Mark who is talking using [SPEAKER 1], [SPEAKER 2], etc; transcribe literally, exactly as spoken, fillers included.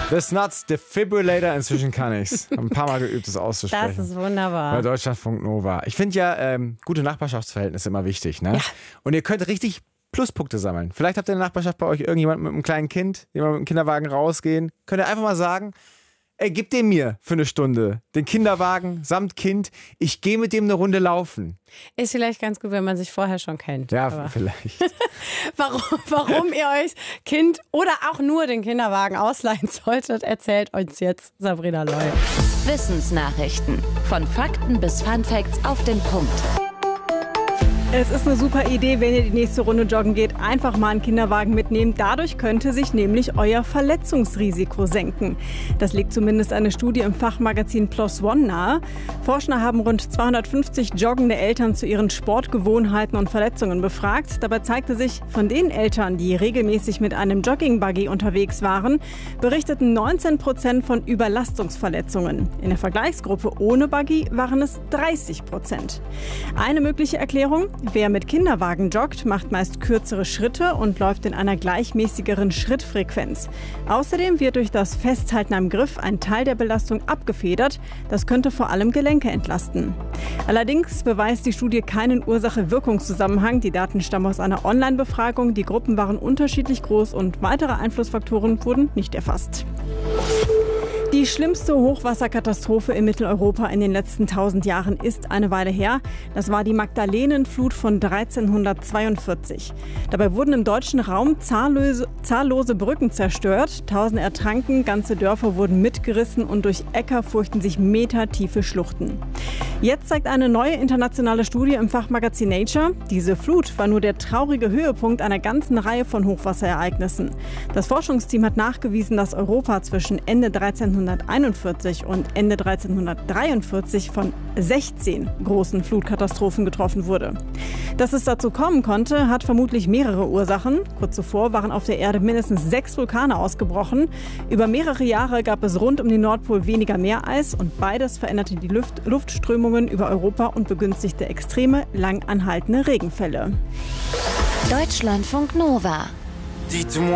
[SPEAKER 1] The Nuts Defibrillator, inzwischen kann ich's. Hab ein paar Mal geübt, das auszusprechen.
[SPEAKER 2] Das ist wunderbar.
[SPEAKER 1] Bei Deutschlandfunk Nova. Ich finde ja, ähm, gute Nachbarschaftsverhältnisse immer wichtig, ne?
[SPEAKER 2] Ja.
[SPEAKER 1] Und ihr könnt richtig Pluspunkte sammeln. Vielleicht habt ihr in der Nachbarschaft bei euch irgendjemand mit einem kleinen Kind, jemand mit dem Kinderwagen rausgehen. Könnt ihr einfach mal sagen, ey, gib den mir für eine Stunde. Den Kinderwagen samt Kind. Ich gehe mit dem eine Runde laufen.
[SPEAKER 2] Ist vielleicht ganz gut, wenn man sich vorher schon kennt.
[SPEAKER 1] Ja,
[SPEAKER 2] aber
[SPEAKER 1] vielleicht.
[SPEAKER 2] warum, warum ihr euch Kind oder auch nur den Kinderwagen ausleihen solltet, erzählt uns jetzt Sabrina Loy.
[SPEAKER 3] Wissensnachrichten. Von Fakten bis Funfacts auf den Punkt.
[SPEAKER 4] Es ist eine super Idee, wenn ihr die nächste Runde joggen geht, einfach mal einen Kinderwagen mitnehmen. Dadurch könnte sich nämlich euer Verletzungsrisiko senken. Das legt zumindest eine Studie im Fachmagazin PLOS ONE nahe. Forscher haben rund zweihundertfünfzig joggende Eltern zu ihren Sportgewohnheiten und Verletzungen befragt. Dabei zeigte sich, von den Eltern, die regelmäßig mit einem Joggingbuggy unterwegs waren, berichteten neunzehn Prozent von Überlastungsverletzungen. In der Vergleichsgruppe ohne Buggy waren es dreißig Prozent. Eine mögliche Erklärung: Wer mit Kinderwagen joggt, macht meist kürzere Schritte und läuft in einer gleichmäßigeren Schrittfrequenz. Außerdem wird durch das Festhalten am Griff ein Teil der Belastung abgefedert. Das könnte vor allem Gelenke entlasten. Allerdings beweist die Studie keinen Ursache-Wirkungszusammenhang. Die Daten stammen aus einer Online-Befragung. Die Gruppen waren unterschiedlich groß und weitere Einflussfaktoren wurden nicht erfasst. Die schlimmste Hochwasserkatastrophe in Mitteleuropa in den letzten tausend Jahren ist eine Weile her. Das war die Magdalenenflut von dreizehnhundertzweiundvierzig. Dabei wurden im deutschen Raum zahllose, zahllose Brücken zerstört. Tausende ertranken, ganze Dörfer wurden mitgerissen und durch Äcker furchten sich metertiefe Schluchten. Jetzt zeigt eine neue internationale Studie im Fachmagazin Nature: Diese Flut war nur der traurige Höhepunkt einer ganzen Reihe von Hochwasserereignissen. Das Forschungsteam hat nachgewiesen, dass Europa zwischen Ende dreizehnhunderteinundvierzig und Ende dreizehnhundertdreiundvierzig von sechzehn großen Flutkatastrophen getroffen wurde. Dass es dazu kommen konnte, hat vermutlich mehrere Ursachen. Kurz zuvor waren auf der Erde mindestens sechs Vulkane ausgebrochen. Über mehrere Jahre gab es rund um den Nordpol weniger Meereis und beides veränderte die Luft- Luftströmungen über Europa und begünstigte extreme, lang anhaltende Regenfälle.
[SPEAKER 3] Deutschlandfunk Nova.
[SPEAKER 5] Dites-moi.